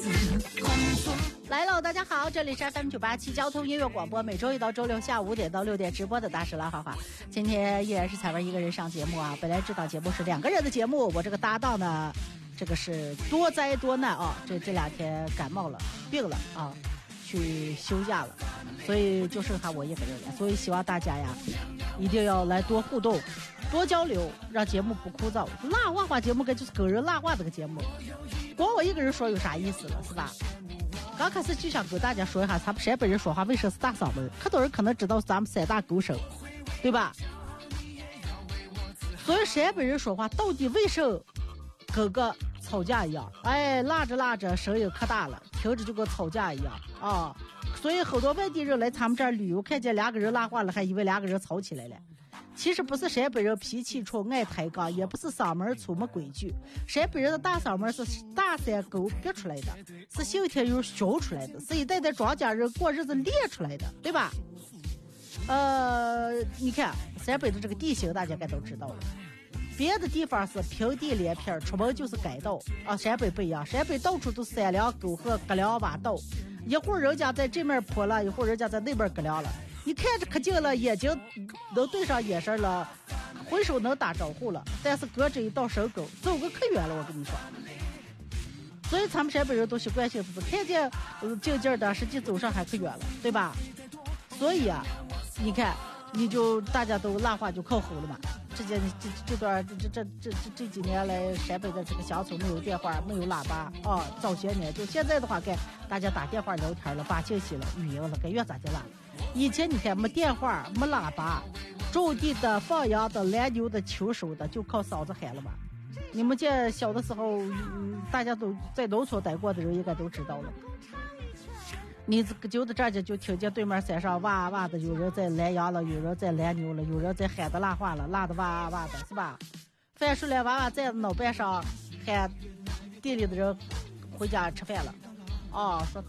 来喽，大家好，这里是 FM987 交通音乐广播，每周一到周六下午5点到6点直播的大石拉花花。今天依然是采文一个人上节目啊，本来这档节目是2个人的节目，我这个搭档呢，这个是多灾多难啊，这2天感冒了，病了啊，去休假了，所以就剩下我一个人了，所以希望大家呀，一定要来多互动。多交流，让节目不枯燥。拉话话节目跟就是个人拉话这个节目，光我一个人说有啥意思了，是吧？刚开始就想跟大家说一下，咱们陕北人说话为什么是大嗓门？很多人可能知道咱们3大狗声，对吧？所以陕北人说话到底为什么跟个吵架一样？哎，拉着拉着声音可大了，听着就跟吵架一样啊！所以很多外地人来咱们这儿旅游，看见2个人拉话了，还以为2个人吵起来了。其实不是陕北人脾气冲爱抬杠，也不是嗓门粗没规矩，陕北人的大嗓门是大山沟憋出来的，是后天又修出来的，是一代代庄稼人过日子练出来的，对吧？你看陕北的这个地形大家该都知道了，别的地方是平地连片，出门就是街道啊，陕北不一样，陕北到处都山梁沟壑隔梁挖道，一会儿人家在这面坡了，一会儿人家在那边隔梁了，你看着可近了，眼睛能对上眼神了，挥手能打招呼了，但是隔着一道深沟，走个可远了，我跟你说。所以咱们陕北人都习惯性是看见静静的，实际走上还可远了，对吧？所以啊，你看，你就大家都拉话就靠后了嘛。这几年来，陕北的这个乡村没有电话，没有喇叭啊。早些年就现在的话，该大家打电话聊天了，发信息了，语音了，该越咋就拉。以前你看没电话，没喇叭，种地的、放羊的、拦牛的、求收的，就靠嗓子喊了嘛。你们这小的时候，大家都在农村待过的人应该都知道了。你就在这儿就听见对面山上哇哇的，有人在拦羊了，有人在拦牛了，有人在喊的拉话了，拉的哇哇的，是吧？饭熟了，娃娃在脑袋上喊地里的人回家吃饭了，哦，说